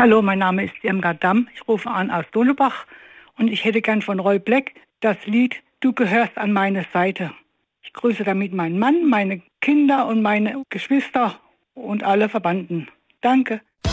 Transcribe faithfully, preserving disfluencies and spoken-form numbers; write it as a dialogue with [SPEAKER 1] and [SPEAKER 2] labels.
[SPEAKER 1] Hallo, mein Name ist Irmgard Damm. Ich rufe an aus Donebach und ich hätte gern von Roy Black das Lied Du gehörst an meine Seite. Ich grüße damit meinen Mann, meine Kinder und meine Geschwister und alle Verwandten. Danke.